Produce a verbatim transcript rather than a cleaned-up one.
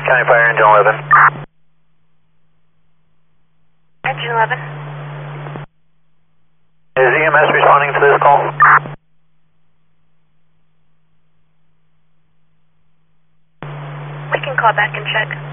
County Fire Engine eleven. Engine eleven. Is E M S responding to this call? We can call back and check.